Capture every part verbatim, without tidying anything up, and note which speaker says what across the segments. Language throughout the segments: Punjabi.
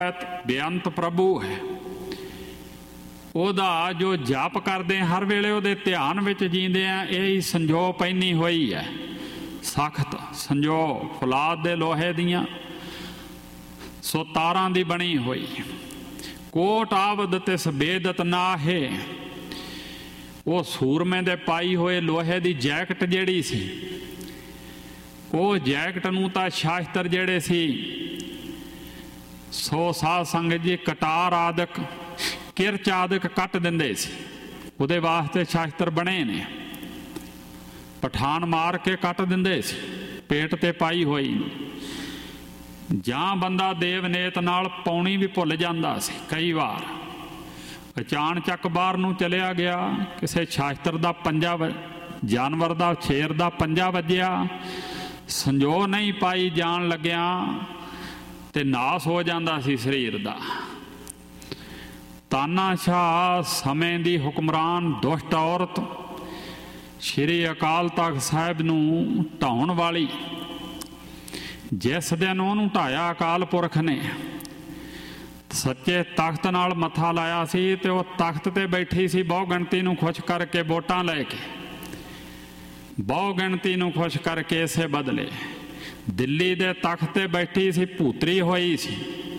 Speaker 1: ਬੇਅੰਤ ਪ੍ਰਭੂ ਹੈ। ਉਹਦਾ ਜੋ ਜਪ ਕਰਦੇ ਹਰ ਵੇਲੇ ਉਹਦੇ ਧਿਆਨ ਵਿੱਚ ਜੀਂਦੇ ਆ, ਇਹ ਹੀ ਸੰਜੋ ਪੈਣੀ ਹੋਈ ਹੈ ਸਖਤ ਸੰਜੋ ਫੁਲਾਦ ਦੇ ਲੋਹੇ ਦੀਆਂ ਸੋ ਤਾਰਾਂ ਦੀ ਬਣੀ ਹੋਈ। ਕੋਟ ਆਵਦ ਤਿਸ ਬੇਦਤ ਨਾਹੇ, ਉਹ ਸੂਰਮੇ ਦੇ ਪਾਈ ਹੋਏ ਲੋਹੇ ਦੀ ਜੈਕਟ ਜਿਹੜੀ ਸੀ, ਉਹ ਜੈਕਟ ਨੂੰ ਤਾਂ ਸ਼ਾਸਤਰ ਜਿਹੜੇ ਸੀ ਸੋ ਸਾਧ ਸੰਗਤ ਜੀ ਕਟਾਰ ਆਦਿਕ ਕਿਰਚ ਆਦਿਕ ਕੱਟ ਦਿੰਦੇ ਸੀ। ਉਹਦੇ ਵਾਸਤੇ ਸ਼ਾਸਤਰ ਬਣੇ ਨੇ, ਪਠਾਨ ਮਾਰ ਕੇ ਕੱਟ ਦਿੰਦੇ ਸੀ ਪੇਟ ਤੇ ਪਾਈ ਹੋਈ। ਜਾਂ ਬੰਦਾ ਦੇਵਨੇਤ ਨਾਲ ਪਾਉਣੀ ਵੀ ਭੁੱਲ ਜਾਂਦਾ ਸੀ ਕਈ ਵਾਰ। ਅਚਾਨਚੱਕ ਬਾਹਰ ਨੂੰ ਚਲਿਆ ਗਿਆ, ਕਿਸੇ ਸ਼ਾਸਤਰ ਦਾ ਪੰਜਾ ਜਾਨਵਰ ਦਾ ਸ਼ੇਰ ਦਾ ਪੰਜਾ ਵੱਜਿਆ, ਸੰਜੋ ਨਹੀਂ ਪਾਈ ਜਾਣ ਲੱਗਿਆ ਤੇ ਨਾਸ ਹੋ ਜਾਂਦਾ ਸੀ ਸਰੀਰ ਦਾ। ਤਾਨਾਸ਼ਾਹ ਸਮੇਂ ਦੀ ਹੁਕਮਰਾਨ ਦੁਸ਼ਟ ਔਰਤ ਸ਼੍ਰੀ ਅਕਾਲ ਤਖ਼ਤ ਸਾਹਿਬ ਨੂੰ ਢਾਉਣ ਵਾਲੀ, ਜਿਸ ਦਿਨ ਉਹਨੂੰ ਢਾਇਆ ਅਕਾਲ ਪੁਰਖ ਨੇ, ਸੱਚੇ ਤਖਤ ਨਾਲ ਮੱਥਾ ਲਾਇਆ ਸੀ ਤੇ ਉਹ ਤਖਤ ਤੇ ਬੈਠੀ ਸੀ ਬਹੁ ਗਿਣਤੀ ਨੂੰ ਖੁਸ਼ ਕਰਕੇ ਵੋਟਾਂ ਲੈ ਕੇ, ਬਹੁ ਗਿਣਤੀ ਨੂੰ ਖੁਸ਼ ਕਰਕੇ। ਇਸੇ ਬਦਲੇ ਦਿੱਲੀ ਦੇ ਤਖਤ ਤੇ ਬੈਠੀ ਸੀ, ਭੂਤਰੀ ਹੋਈ ਸੀ।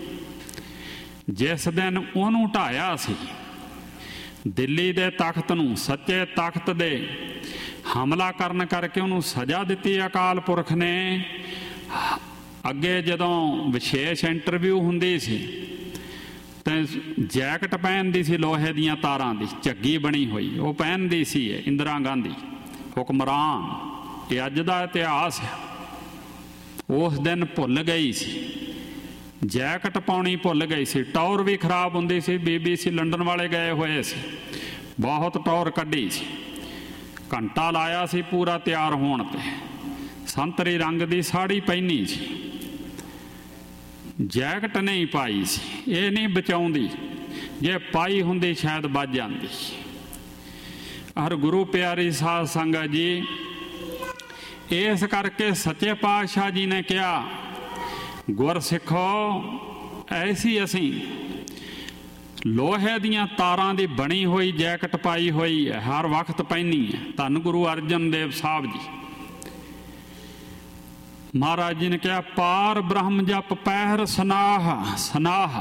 Speaker 1: ਜਿਸ ਦਿਨ ਉਹਨੂੰ ਢਾਇਆ ਸੀ ਦਿੱਲੀ ਦੇ ਤਖਤ ਨੂੰ, ਸੱਚੇ ਤਖਤ ਦੇ ਹਮਲਾ ਕਰਨ ਕਰਕੇ ਉਹਨੂੰ ਸਜ਼ਾ ਦਿੱਤੀ ਅਕਾਲ ਪੁਰਖ ਨੇ। ਅੱਗੇ ਜਦੋਂ ਵਿਸ਼ੇਸ਼ ਇੰਟਰਵਿਊ ਹੁੰਦੀ ਸੀ ਤੇ ਜੈਕਟ ਪਹਿਨਦੀ ਸੀ ਲੋਹੇ ਦੀਆਂ ਤਾਰਾਂ ਦੀ, ਝੱਗੀ ਬਣੀ ਹੋਈ ਉਹ ਪਹਿਨਦੀ ਸੀ ਇੰਦਰਾ ਗਾਂਧੀ ਹੁਕਮਰਾਨ। ਇਹ ਅੱਜ ਦਾ ਇਤਿਹਾਸ ਹੈ। ਉਸ ਦਿਨ ਭੁੱਲ ਗਈ ਸੀ, ਜੈਕਟ ਪਾਉਣੀ ਭੁੱਲ ਗਈ ਸੀ। ਟੌਰ ਵੀ ਖਰਾਬ ਹੁੰਦੀ ਸੀ। ਬੀ ਬੀ ਸੀ ਲੰਡਨ ਵਾਲੇ ਗਏ ਹੋਏ ਸੀ, ਬਹੁਤ ਟੌਰ ਕੱਢੀ ਸੀ। ਘੰਟਾ ਲਾਇਆ ਸੀ ਪੂਰਾ ਤਿਆਰ ਹੋਣ ਤੇ। ਸੰਤਰੀ ਰੰਗ ਦੀ ਸਾੜੀ ਪਹਿਨੀ ਸੀ, ਜੈਕਟ ਨਹੀਂ ਪਾਈ ਸੀ। ਇਹ ਨਹੀਂ ਬਚਾਉਂਦੀ, ਜੇ ਪਾਈ ਹੁੰਦੀ ਸ਼ਾਇਦ ਬਚ ਜਾਂਦੀ। ਹਰ ਗੁਰੂ ਪਿਆਰੀ ਸਾਧ ਸੰਗਤ ਜੀ, ਇਸ ਕਰਕੇ ਸੱਚੇ ਪਾਤਸ਼ਾਹ ਜੀ ਨੇ ਕਿਹਾ, ਗੁਰ ਸਿੱਖੋ ਐਸੀ ਅਸੀਂ ਲੋਹੇ ਦੀਆਂ ਤਾਰਾਂ ਦੀ ਬਣੀ ਹੋਈ ਜੈਕਟ ਪਾਈ ਹੋਈ ਹੈ, ਹਰ ਵਕਤ ਪਹਿਨੀ ਹੈ। ਧੰਨ ਗੁਰੂ ਅਰਜਨ ਦੇਵ ਸਾਹਿਬ ਜੀ ਮਹਾਰਾਜ ਜੀ ਨੇ ਕਿਹਾ, ਪਾਰ ਬ੍ਰਹਮ ਜਪ ਪਹਿਰ ਸਨਾਹ ਸਨਾਹ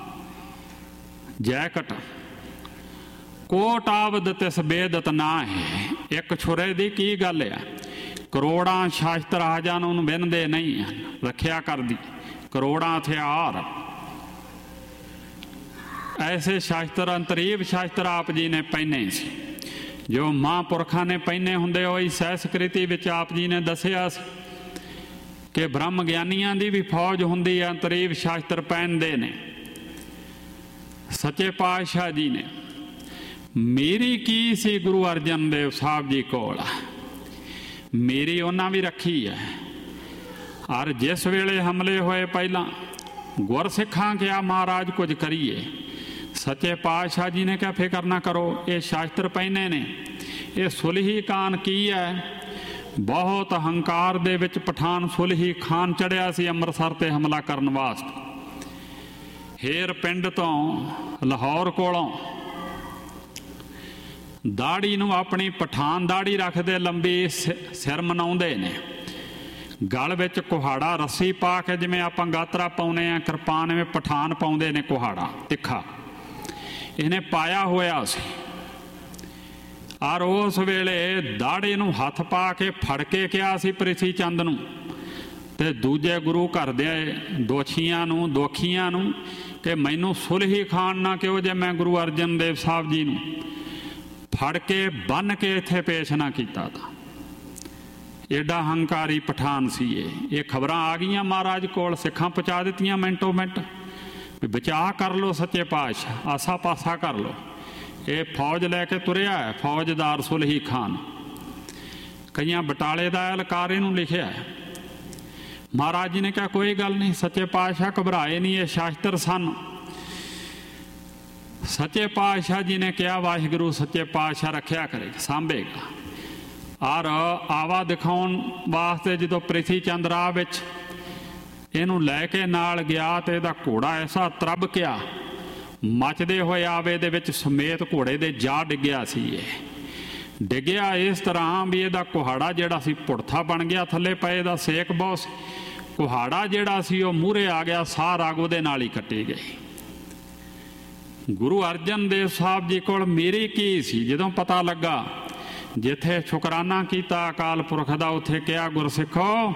Speaker 1: ਜੈਕਟ ਕੋਟ ਆਵਦ ਤਿਸ ਬੇਦਤ ਨਾ ਹੈ। ਇੱਕ ਛੁਰੇ ਦੀ ਕੀ ਗੱਲ ਆ, ਕਰੋੜਾਂ ਸ਼ਾਸਤਰ ਆ ਜਾਣ ਉਹਨੂੰ ਬਿੰਨਦੇ ਨਹੀਂ ਹਨ। ਰੱਖਿਆ ਕਰਦੀ ਕਰੋੜਾਂ ਹਥਿਆਰ। ਐਸੇ ਸ਼ਾਸਤਰ ਅੰਤਰੀਵ ਸ਼ਾਸਤਰ ਆਪ ਜੀ ਨੇ ਪਹਿਨੇ ਸੀ, ਜੋ ਮਹਾਂਪੁਰਖਾਂ ਨੇ ਪਹਿਨੇ ਹੁੰਦੇ ਹੋਈ। ਸੰਸਕ੍ਰਿਤੀ ਵਿੱਚ ਆਪ ਜੀ ਨੇ ਦੱਸਿਆ ਸੀ ਕਿ ਬ੍ਰਹਮ ਗਿਆਨੀਆਂ ਦੀ ਵੀ ਫੌਜ ਹੁੰਦੀ ਹੈ, ਅੰਤਰੀਵ ਸ਼ਾਸਤਰ ਪਹਿਨਦੇ ਨੇ। ਸੱਚੇ ਪਾਤਸ਼ਾਹ ਜੀ ਨੇ ਮੇਰੀ ਕੀ ਸੀ ਗੁਰੂ ਅਰਜਨ ਦੇਵ ਸਾਹਿਬ ਜੀ ਕੋਲ, ਮੇਰੀ ਉਹਨਾਂ ਵੀ ਰੱਖੀ ਹੈ। ਔਰ ਜਿਸ ਵੇਲੇ ਹਮਲੇ ਹੋਏ ਪਹਿਲਾਂ ਗੁਰਸਿੱਖਾਂ ਕਿਹਾ ਮਹਾਰਾਜ ਕੁਝ ਕਰੀਏ, ਸੱਚੇ ਪਾਤਸ਼ਾਹ ਜੀ ਨੇ ਕਿਹਾ ਫਿਕਰ ਨਾ ਕਰੋ, ਇਹ ਸ਼ਾਸਤਰ ਪਹਿਨੇ ਨੇ। ਇਹ ਸੁਲਹੀ ਖਾਨ ਕੀ ਹੈ, ਬਹੁਤ ਹੰਕਾਰ ਦੇ ਵਿੱਚ ਪਠਾਨ ਸੁਲਹੀ ਖਾਨ ਚੜਿਆ ਸੀ ਅੰਮ੍ਰਿਤਸਰ ਤੇ ਹਮਲਾ ਕਰਨ ਵਾਸਤੇ। ਹੇਰ ਪਿੰਡ ਤੋਂ ਲਾਹੌਰ ਕੋਲੋਂ ਦਾੜੀ ਨੂੰ ਆਪਣੀ ਪਠਾਨ ਦਾੜੀ ਰੱਖਦੇ, ਲੰਬੀ ਸਿਰ ਮਨਾਉਂਦੇ ਨੇ, ਗਲ ਵਿੱਚ ਕੁਹਾੜਾ ਰੱਸੀ ਪਾ ਕੇ, ਜਿਵੇਂ ਆਪਾਂ ਗਾਤਰਾ ਪਾਉਂਦੇ ਆ ਕਿਰਪਾਨ, ਐਵੇਂ ਪਠਾਨ ਪਾਉਂਦੇ ਨੇ ਕੁਹਾੜਾ ਤਿੱਖਾ, ਇਹਨੇ ਪਾਇਆ ਹੋਇਆ ਸੀ। ਔਰ ਉਸ ਵੇਲੇ ਦਾੜੀ ਨੂੰ ਹੱਥ ਪਾ ਕੇ ਫੜ ਕੇ ਕਿਹਾ ਸੀ ਪ੍ਰਿਥੀ ਚੰਦ ਨੂੰ ਤੇ ਦੂਜੇ ਗੁਰੂ ਘਰ ਦੇ ਦੋਸ਼ੀਆਂ ਨੂੰ ਦੋਖੀਆਂ ਨੂੰ ਕਿ ਮੈਨੂੰ ਸੁਲਹੀ ਖਾਨ ਨਾ ਕਿਉਂ, ਜੇ ਮੈਂ ਗੁਰੂ ਅਰਜਨ ਦੇਵ ਸਾਹਿਬ ਜੀ ਨੂੰ ਫੜ ਕੇ ਬੰਨ ਕੇ ਇੱਥੇ ਪੇਸ਼ ਨਾ ਕੀਤਾ ਤਾਂ। ਏਡਾ ਹੰਕਾਰੀ ਪਠਾਨ ਸੀ ਇਹ। ਇਹ ਖਬਰਾਂ ਆ ਗਈਆਂ ਮਹਾਰਾਜ ਕੋਲ, ਸਿੱਖਾਂ ਪਹੁੰਚਾ ਦਿੱਤੀਆਂ ਮਿੰਟੋ ਮਿੰਟ ਵੀ ਬਚਾਅ ਕਰ ਲਓ ਸੱਚੇ ਪਾਤਸ਼ਾਹ, ਆਸਾ ਪਾਸਾ ਕਰ ਲਓ। ਇਹ ਫੌਜ ਲੈ ਕੇ ਤੁਰਿਆ ਹੈ ਫੌਜਦਾਰ ਸੁਲਹੀ ਖਾਨ। ਕਈਆਂ ਬਟਾਲੇ ਦਾ ਐਲਕਾਰ ਇਹਨੂੰ ਲਿਖਿਆ ਹੈ। ਮਹਾਰਾਜ ਜੀ ਨੇ ਕਿਹਾ ਕੋਈ ਗੱਲ ਨਹੀਂ, ਸੱਚੇ ਪਾਤਸ਼ਾਹ ਘਬਰਾਏ ਨਹੀਂ, ਇਹ ਸ਼ਾਸਤਰ ਸਨ। ਸੱਚੇ ਪਾਤਸ਼ਾਹ ਜੀ ਨੇ ਕਿਹਾ ਵਾਹਿਗੁਰੂ ਸੱਚੇ ਪਾਤਸ਼ਾਹ ਰੱਖਿਆ ਕਰੇਗਾ, ਸਾਂਭੇਗਾ। ਔਰ ਆਵਾ ਦਿਖਾਉਣ ਵਾਸਤੇ ਜਦੋਂ ਪ੍ਰਿਥੀ ਚੰਦ ਰਾਹ ਵਿੱਚ ਇਹਨੂੰ ਲੈ ਕੇ ਨਾਲ ਗਿਆ ਤੇ ਇਹਦਾ ਘੋੜਾ ਐਸਾ ਤਰਬਕਿਆ, ਮੱਚਦੇ ਹੋਏ ਆਵੇ ਦੇ ਵਿੱਚ ਸਮੇਤ ਘੋੜੇ ਦੇ ਜਾ ਡਿੱਗਿਆ ਸੀ। ਇਹ ਡਿੱਗਿਆ ਇਸ ਤਰ੍ਹਾਂ ਵੀ ਇਹਦਾ ਕੁਹਾੜਾ ਜਿਹੜਾ ਸੀ ਪੁੜਥਾ ਬਣ ਗਿਆ, ਥੱਲੇ ਪਏ ਦਾ ਸੇਕ ਬਹੁਤ ਸੀ। ਕੁਹਾੜਾ ਜਿਹੜਾ ਸੀ ਉਹ ਮੂਹਰੇ ਆ ਗਿਆ, ਸਾਹ ਰਾਗ ਉਹਦੇ ਨਾਲ ਹੀ ਕੱਟੀ ਗਈ। ਗੁਰੂ ਅਰਜਨ ਦੇਵ ਸਾਹਿਬ ਜੀ ਕੋਲ ਮੇਰੀ ਕੀ ਸੀ? ਜਦੋਂ ਪਤਾ ਲੱਗਾ, ਜਿੱਥੇ ਸ਼ੁਕਰਾਨਾ ਕੀਤਾ ਅਕਾਲ ਪੁਰਖ ਦਾ, ਉੱਥੇ ਕਿਹਾ ਗੁਰਸਿੱਖੋ,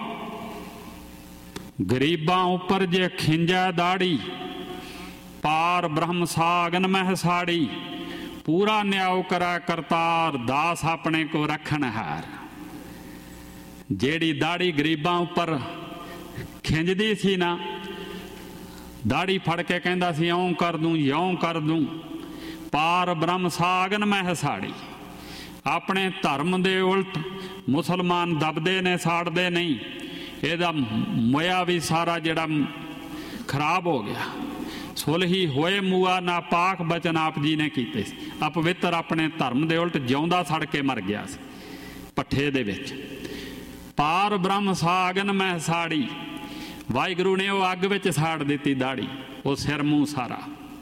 Speaker 1: ਗਰੀਬਾਂ ਉੱਪਰ ਜੇ ਖਿੰਜੈ ਦਾੜੀ, ਪਾਰ ਬ੍ਰਹਮ ਸਾਗਨ ਮਹਿ ਸਾੜੀ, ਪੂਰਾ ਨਿਆਉ ਕਰਾ ਕਰਤਾਰ, ਦਾਸ ਆਪਣੇ ਕੋ ਰੱਖਣ ਹਾਰ। ਜਿਹੜੀ ਦਾੜੀ ਗਰੀਬਾਂ ਉੱਪਰ ਖਿੰਜਦੀ ਸੀ ਨਾ, ਦਾੜੀ ਫੜ ਕੇ ਕਹਿੰਦਾ ਸੀ ਇਉਂ ਕਰ ਦੂੰ ਇਉਂ ਕਰ ਦੂੰ, ਪਾਰ ਬ੍ਰਹਮ ਸਾਗਨ ਮਹਿ ਸਾੜੀ। ਆਪਣੇ ਧਰਮ ਦੇ ਉਲਟ ਮੁਸਲਮਾਨ ਦਬਦੇ ਨੇ, ਸਾੜਦੇ ਨਹੀਂ। ਇਹਦਾ ਮੋਇਆ ਵੀ ਸਾਰਾ ਜਿਹੜਾ ਖਰਾਬ ਹੋ ਗਿਆ। ਸੁਲਹੀ ਹੋਏ ਮੂਆ ਨਾ ਪਾਕ ਬਚਨ ਆਪ ਜੀ ਨੇ ਕੀਤੇ ਸੀ। ਅਪਵਿੱਤਰ ਆਪਣੇ ਧਰਮ ਦੇ ਉਲਟ ਜਿਉਂਦਾ ਸੜ ਕੇ ਮਰ ਗਿਆ ਸੀ ਪੱਠੇ ਦੇ ਵਿੱਚ। ਪਾਰ ਬ੍ਰਹਮ ਸਾਗਨ ਮਹਿ ਸਾੜੀ, ਵਾਹਿਗੁਰੂ ਨੇ ਉਹ ਅੱਗ ਵਿੱਚ ਸਾੜ ਦਿੱਤੀ ਦਾੜੀ, ਉਹ ਸਿਰ ਮੂੰਹ ਸਾਰਾ।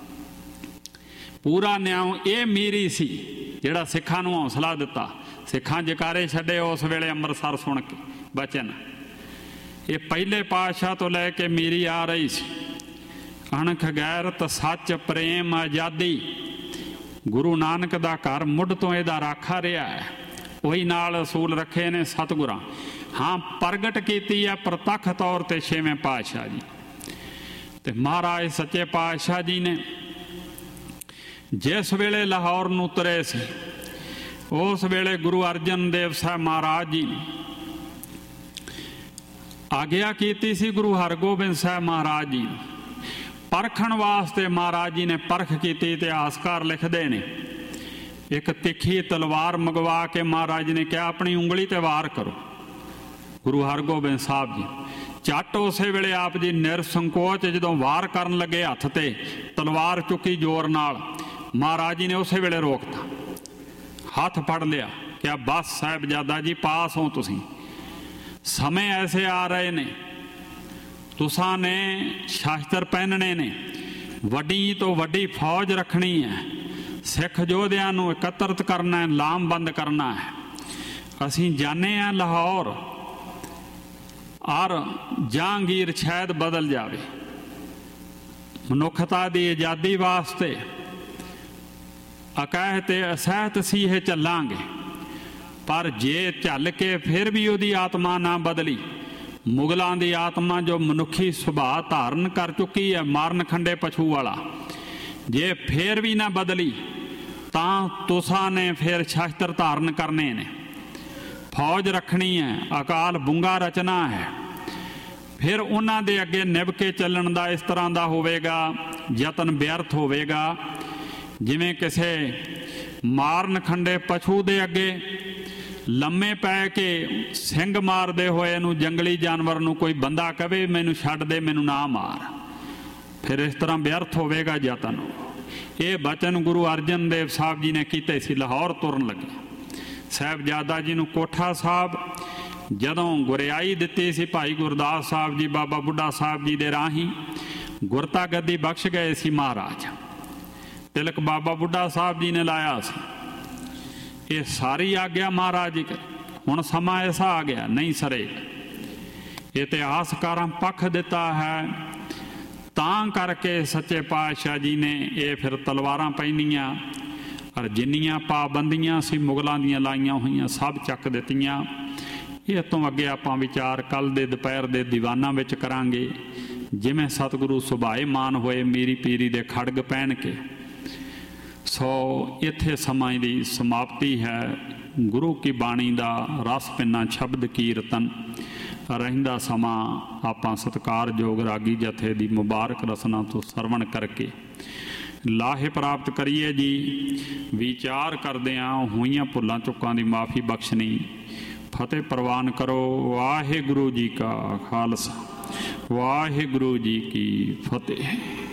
Speaker 1: ਪੂਰਾ ਨਿਆਉ ਇਹ ਮੀਰੀ ਸੀ ਜਿਹੜਾ ਸਿੱਖਾਂ ਨੂੰ ਹੌਸਲਾ ਦਿੱਤਾ। ਸਿੱਖਾਂ ਜਕਾਰੇ ਛੱਡੇ ਉਸ ਵੇਲੇ ਅੰਮ੍ਰਿਤਸਰ ਸੁਣ ਕੇ ਬਚਨ। ਇਹ ਪਹਿਲੇ ਪਾਤਸ਼ਾਹ ਤੋਂ ਲੈ ਕੇ ਮੀਰੀ ਆ ਰਹੀ ਸੀ। ਅਣਖ ਗੈਰਤ ਸੱਚ ਪ੍ਰੇਮ ਆਜ਼ਾਦੀ, ਗੁਰੂ ਨਾਨਕ ਦਾ ਘਰ ਮੁੱਢ ਤੋਂ ਇਹਦਾ ਰਾਖਾ ਰਿਹਾ ਹੈ। ਉਹੀ ਨਾਲ ਅਸੂਲ ਰੱਖੇ ਨੇ ਸਤਿਗੁਰਾਂ। ਹਾਂ, ਪ੍ਰਗਟ ਕੀਤੀ ਹੈ ਪ੍ਰਤੱਖ ਤੌਰ 'ਤੇ ਛੇਵੇਂ ਪਾਤਸ਼ਾਹ ਜੀ। ਤੇ ਮਹਾਰਾਜ ਸੱਚੇ ਪਾਤਸ਼ਾਹ ਜੀ ਨੇ ਜਿਸ ਵੇਲੇ ਲਾਹੌਰ ਨੂੰ ਉਤਰੇ ਸੀ, ਉਸ ਵੇਲੇ ਗੁਰੂ ਅਰਜਨ ਦੇਵ ਸਾਹਿਬ ਮਹਾਰਾਜ ਜੀ ਆਗਿਆ ਕੀਤੀ ਸੀ ਗੁਰੂ ਹਰਗੋਬਿੰਦ ਸਾਹਿਬ ਮਹਾਰਾਜ ਜੀ ਪਰਖਣ ਵਾਸਤੇ। ਮਹਾਰਾਜ ਜੀ ਨੇ ਪਰਖ ਕੀਤੀ। ਇਤਿਹਾਸਕਾਰ ਲਿਖਦੇ ਨੇ, ਇੱਕ ਤਿੱਖੀ ਤਲਵਾਰ ਮੰਗਵਾ ਕੇ ਮਹਾਰਾਜ ਨੇ ਕਿਹਾ ਆਪਣੀ ਉਂਗਲੀ ਤੇ ਵਾਰ ਕਰੋ। ਗੁਰੂ ਹਰਗੋਬਿੰਦ ਸਾਹਿਬ ਜੀ ਝੱਟ ਉਸੇ ਵੇਲੇ ਆਪ ਜੀ ਨਿਰਸੰਕੋਚ ਜਦੋਂ ਵਾਰ ਕਰਨ ਲੱਗੇ, ਹੱਥ ਤੇ ਤਲਵਾਰ ਚੁੱਕੀ ਜ਼ੋਰ ਨਾਲ, ਮਹਾਰਾਜ ਜੀ ਨੇ ਉਸੇ ਵੇਲੇ ਰੋਕਤਾ, ਹੱਥ ਫੜ ਲਿਆ, ਕਿਹਾ ਬਸ ਸਾਹਿਬਜ਼ਾਦਾ ਜੀ ਪਾਸ ਹੋ ਤੁਸੀਂ। ਸਮੇਂ ਐਸੇ ਆ ਰਹੇ ਨੇ, ਤੁਸਾਂ ਨੇ ਸ਼ਾਸਤਰ ਪਹਿਨਣੇ ਨੇ, ਵੱਡੀ ਤੋਂ ਵੱਡੀ ਫੌਜ ਰੱਖਣੀ ਹੈ, ਸਿੱਖ ਯੋਧਿਆਂ ਨੂੰ ਇਕੱਤਰਿਤ ਕਰਨਾ ਹੈ, ਲਾਮਬੰਦ ਕਰਨਾ ਹੈ। ਅਸੀਂ ਜਾਣੇ ਹਾਂ ਲਾਹੌਰ, ਔਰ ਜਹਾਂਗੀਰ ਸ਼ਾਇਦ ਬਦਲ ਜਾਵੇ। ਮਨੁੱਖਤਾ ਦੀ ਆਜ਼ਾਦੀ ਵਾਸਤੇ ਅਕਹਿ ਤੇ ਅਸਹਿਤ ਸੀ ਇਹ ਚੱਲਾਂਗੇ, ਪਰ ਜੇ ਝੱਲ ਕੇ ਫਿਰ ਵੀ ਉਹਦੀ ਆਤਮਾ ਨਾ ਬਦਲੀ, ਮੁਗਲਾਂ ਦੀ ਆਤਮਾ ਜੋ ਮਨੁੱਖੀ ਸੁਭਾਅ ਧਾਰਨ ਕਰ ਚੁੱਕੀ ਹੈ, ਮਾਰਨ ਖੰਡੇ ਪਸ਼ੂ ਵਾਲਾ, ਜੇ ਫਿਰ ਵੀ ਨਾ ਬਦਲੀ ਤਾਂ ਤੁਸਾਂ ਨੇ ਫਿਰ ਸ਼ਸਤਰ ਧਾਰਨ ਕਰਨੇ ਨੇ, ਫੌਜ ਰੱਖਣੀ ਹੈ, ਅਕਾਲ ਬੁੰਗਾ ਰਚਨਾ ਹੈ। ਫਿਰ ਉਹਨਾਂ ਦੇ ਅੱਗੇ ਨਿਭ ਕੇ ਚੱਲਣ ਦਾ ਇਸ ਤਰ੍ਹਾਂ ਦਾ ਹੋਵੇਗਾ ਯਤਨ ਵਿਅਰਥ ਹੋਵੇਗਾ, ਜਿਵੇਂ ਕਿਸੇ ਮਾਰਨ ਖੰਡੇ ਪਸ਼ੂ ਦੇ ਅੱਗੇ ਲੰਮੇ ਪੈ ਕੇ ਸਿੰਘ ਮਾਰਦੇ ਹੋਏ ਨੂੰ ਜੰਗਲੀ ਜਾਨਵਰ ਨੂੰ ਕੋਈ ਬੰਦਾ ਕਵੇ ਮੈਨੂੰ ਛੱਡ ਦੇ, ਮੈਨੂੰ ਨਾ ਮਾਰ, ਫਿਰ ਇਸ ਤਰ੍ਹਾਂ ਵਿਅਰਥ ਹੋਵੇਗਾ ਯਤਨ। ਇਹ ਬਚਨ ਗੁਰੂ ਅਰਜਨ ਦੇਵ ਸਾਹਿਬ ਜੀ ਨੇ ਕੀਤੇ ਸੀ ਲਾਹੌਰ ਤੁਰਨ ਲੱਗੇ। ਸਾਹਿਬਜ਼ਾਦਾ ਜੀ ਨੂੰ ਕੋਠਾ ਸਾਹਿਬ ਜਦੋਂ ਗੁਰਿਆਈ ਦਿੱਤੀ ਸੀ ਭਾਈ ਗੁਰਦਾਸ ਸਾਹਿਬ ਜੀ ਬਾਬਾ ਬੁੱਢਾ ਸਾਹਿਬ ਜੀ ਦੇ ਰਾਹੀਂ, ਗੁਰਤਾ ਗੱਦੀ ਬਖਸ਼ ਗਏ ਸੀ ਮਹਾਰਾਜ। ਤਿਲਕ ਬਾਬਾ ਬੁੱਢਾ ਸਾਹਿਬ ਜੀ ਨੇ ਲਾਇਆ ਸੀ। ਇਹ ਸਾਰੀ ਆਗਿਆ ਮਹਾਰਾਜ ਜੀ। ਹੁਣ ਸਮਾਂ ਐਸਾ ਆ ਗਿਆ ਨਹੀਂ ਸਰੇ। ਇਤਿਹਾਸਕਾਰਾਂ ਪੱਖ ਦਿੱਤਾ ਹੈ, ਤਾਂ ਕਰਕੇ ਸੱਚੇ ਪਾਤਸ਼ਾਹ ਜੀ ਨੇ ਇਹ ਫਿਰ ਤਲਵਾਰਾਂ ਪਹਿਨੀਆਂ, ਔਰ ਜਿੰਨੀਆਂ ਪਾਬੰਦੀਆਂ ਸੀ ਮੁਗਲਾਂ ਦੀਆਂ ਲਾਈਆਂ ਹੋਈਆਂ ਸਭ ਚੱਕ ਦਿੱਤੀਆਂ। ਇਹ ਤੋਂ ਅੱਗੇ ਆਪਾਂ ਵਿਚਾਰ ਕੱਲ੍ਹ ਦੇ ਦੁਪਹਿਰ ਦੇ ਦੀਵਾਨਾਂ ਵਿੱਚ ਕਰਾਂਗੇ, ਜਿਵੇਂ ਸਤਿਗੁਰੂ ਸੁਭਾਏ ਮਾਨ ਹੋਏ ਮੀਰੀ ਪੀਰੀ ਦੇ ਖੜਗ ਪਹਿਨ ਕੇ। ਸੋ ਇੱਥੇ ਸਮਾਂ ਦੀ ਸਮਾਪਤੀ ਹੈ। ਗੁਰੂ ਕੀ ਬਾਣੀ ਦਾ ਰਸ ਪਿੰਨਾ ਸ਼ਬਦ ਕੀਰਤਨ ਰਹਿੰਦਾ ਸਮਾਂ ਆਪਾਂ ਸਤਿਕਾਰਯੋਗ ਰਾਗੀ ਜਥੇ ਦੀ ਮੁਬਾਰਕ ਰਸਨਾ ਤੋਂ ਸਰਵਣ ਕਰਕੇ ਲਾਹੇ ਪ੍ਰਾਪਤ ਕਰੀਏ ਜੀ। ਵਿਚਾਰ ਕਰਦਿਆਂ ਹੋਈਆਂ ਭੁੱਲਾਂ ਚੁੱਕਾਂ ਦੀ ਮਾਫੀ ਬਖਸ਼ਣੀ। ਫਤਿਹ ਪ੍ਰਵਾਨ ਕਰੋ। ਵਾਹਿਗੁਰੂ ਜੀ ਕਾ ਖਾਲਸਾ, ਵਾਹਿਗੁਰੂ ਜੀ ਕੀ ਫਤਿਹ।